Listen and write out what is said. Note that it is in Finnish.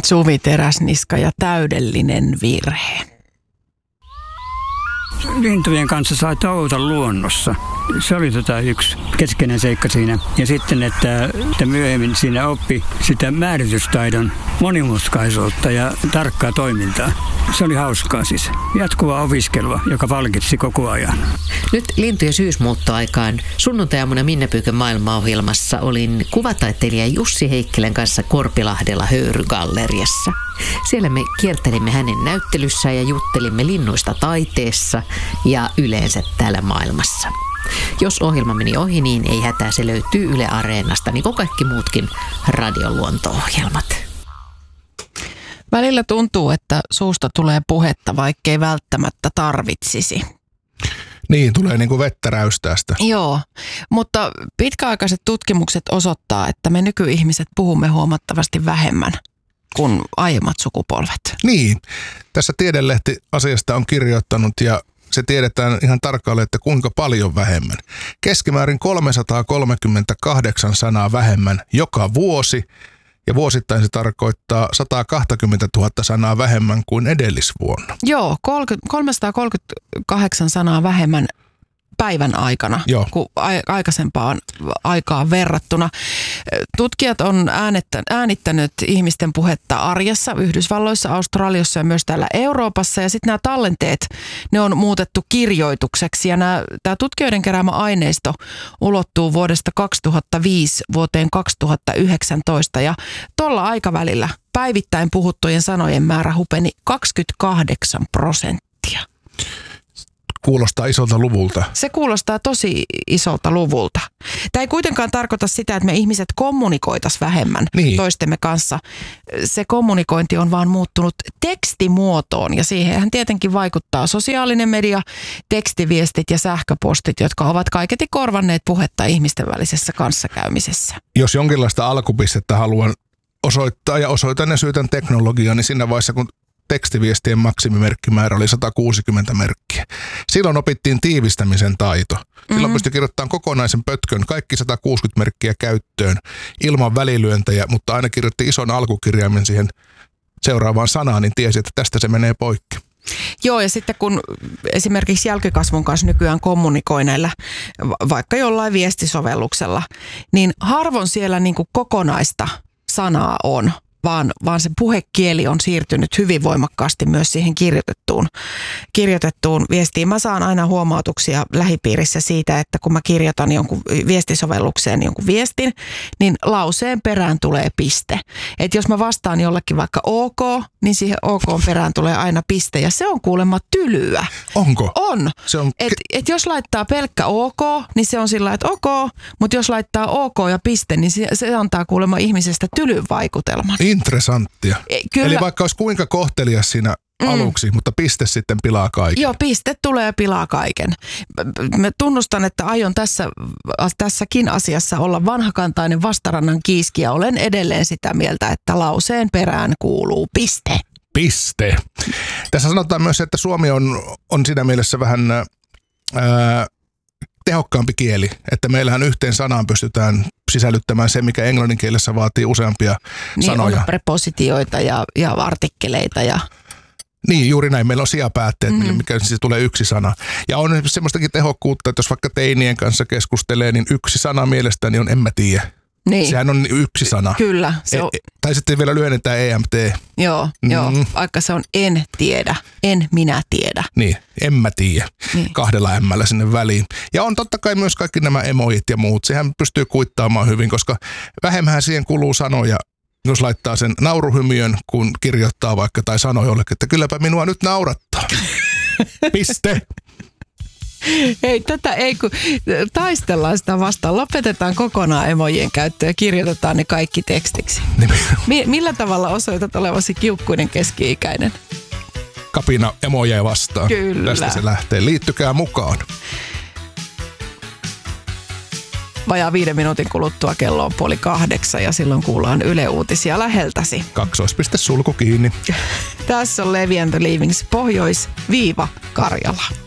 Suvi Teräsniska ja Täydellinen virhe. Lintujen kanssa sai touhuta luonnossa. Se oli yksi keskeinen seikka siinä. Ja sitten, että myöhemmin siinä oppi sitä määritystaidon monimutkaisuutta ja tarkkaa toimintaa. Se oli hauskaa siis. Jatkuvaa opiskelua, joka palkitsi koko ajan. Nyt lintujen syysmuuttoaikaan sunnuntai-aamuna Minna Pyykön maailmaohjelmassa olin kuvataiteilija Jussi Heikkilän kanssa Korpilahdella Höyrygalleriassa. Siellä me kiertelimme hänen näyttelyssään ja juttelimme linnuista taiteessa ja yleensä täällä maailmassa. Jos ohjelma meni ohi, niin ei hätää, se löytyy Yle Areenasta, niin kuin kaikki muutkin radioluonto-ohjelmat. Välillä tuntuu, että suusta tulee puhetta, vaikkei välttämättä tarvitsisi. Niin, tulee niin kuin vettä räystäästä. Joo, mutta pitkäaikaiset tutkimukset osoittaa, että me nykyihmiset puhumme huomattavasti vähemmän kuin aiemmat sukupolvet. Niin, tässä Tiedelehti asiasta on kirjoittanut ja se tiedetään ihan tarkalleen, että kuinka paljon vähemmän. Keskimäärin 338 sanaa vähemmän joka vuosi ja vuosittain se tarkoittaa 120 000 sanaa vähemmän kuin edellisvuonna. Joo, 338 sanaa vähemmän päivän aikana kuin aikaisempaan aikaan verrattuna. Tutkijat on äänittänyt ihmisten puhetta arjessa Yhdysvalloissa, Australiassa ja myös täällä Euroopassa. Ja sitten nämä tallenteet, ne on muutettu kirjoitukseksi. Ja tämä tutkijoiden keräämä aineisto ulottuu vuodesta 2005 vuoteen 2019. Ja tuolla aikavälillä päivittäin puhuttujen sanojen määrä hupeni 28%. Kuulostaa isolta luvulta. Se kuulostaa tosi isolta luvulta. Tämä ei kuitenkaan tarkoita sitä, että me ihmiset kommunikoitaisiin vähemmän toistemme kanssa. Se kommunikointi on vaan muuttunut tekstimuotoon ja siihenhän tietenkin vaikuttaa sosiaalinen media, tekstiviestit ja sähköpostit, jotka ovat kaiketi korvanneet puhetta ihmisten välisessä kanssakäymisessä. Jos jonkinlaista alkupistettä haluan osoittaa ja osoitan ja syytän teknologiaa, niin siinä vaiheessa kun tekstiviestien maksimimerkkimäärä oli 160 merkkiä. Silloin opittiin tiivistämisen taito. Silloin pystyi kirjoittamaan kokonaisen pötkön, kaikki 160 merkkiä käyttöön ilman välilyöntejä, mutta aina kirjoitti ison alkukirjaimen siihen seuraavaan sanaan, niin tiesi, että tästä se menee poikki. Joo, ja sitten kun esimerkiksi jälkikasvun kanssa nykyään kommunikoi näillä, vaikka jollain viestisovelluksella, niin harvoin siellä niin kuin kokonaista sanaa on. Vaan se puhekieli on siirtynyt hyvin voimakkaasti myös siihen kirjoitettuun viestiin. Mä saan aina huomautuksia lähipiirissä siitä, että kun mä kirjoitan jonkun viestisovellukseen jonkun viestin, niin lauseen perään tulee piste. Että jos mä vastaan jollekin vaikka OK, niin siihen OK perään tulee aina piste ja se on kuulemma tylyä. Onko? On. Et jos laittaa pelkkä OK, niin se on sillä että OK, mutta jos laittaa OK ja piste, niin se antaa kuulemma ihmisestä tylyn vaikutelman. Interessanttia. Kyllä. Eli vaikka olisi kuinka kohtelias siinä aluksi, mutta piste sitten pilaa kaiken. Joo, piste tulee ja pilaa kaiken. Mä tunnustan, että aion tässäkin asiassa olla vanhakantainen vastarannan kiiski ja olen edelleen sitä mieltä, että lauseen perään kuuluu piste. Piste. Tässä sanotaan myös, että suomi on siinä mielessä vähän tehokkaampi kieli, että meillähän yhteen sanaan pystytään sisällyttämään se, mikä englannin kielessä vaatii useampia sanoja. Niin on prepositioita ja artikkeleita ja... Niin, juuri näin. Meillä on sijapäätteet, mikä siis tulee yksi sana. Ja on semmoistakin tehokkuutta, että jos vaikka teinien kanssa keskustelee, niin yksi sana mielestäni on en mä tiedä. Niin. Sehän on yksi sana. Kyllä. Se on... Tai sitten vielä lyhennetään EMT. Joo, vaikka se on en tiedä, en minä tiedä. Niin, en mä tiedä. Niin. 2 ämmällä sinne väliin. Ja on totta kai myös kaikki nämä emojit ja muut. Sehän pystyy kuittaamaan hyvin, koska vähemmän siihen kuluu sanoja, jos laittaa sen nauruhymiön, kun kirjoittaa vaikka tai sanoo jollekin, että kylläpä minua nyt naurattaa. Piste. Hei, tätä ei kun taistellaan sitä vastaan. Lopetetaan kokonaan emojien käyttö ja kirjoitetaan ne kaikki tekstiksi. Millä tavalla osoitat olevasi kiukkuinen keski-ikäinen? Kapina emojeja vastaan. Kyllä. Tästä se lähtee. Liittykää mukaan. Vajaa 5 minuutin kuluttua kello on 7:30 ja silloin kuullaan Yle Uutisia läheltäsi. Kaksoispiste sulku kiinni. Tässä on Levi and the Leavings Pohjois-Karjala.